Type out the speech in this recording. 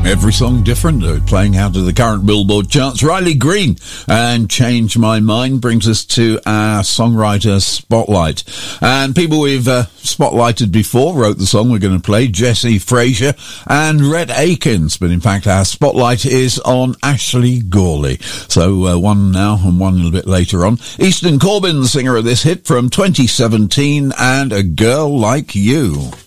Every song different, playing out of the current Billboard charts. Riley Green and Change My Mind brings us to our songwriter spotlight. And people we've spotlighted before wrote the song we're going to play, Jessie Frazier and Rhett Akins. But in fact, our spotlight is on Ashley Gorley. So one now and one a little bit later on. Easton Corbin, the singer of this hit from 2017, and A Girl Like You.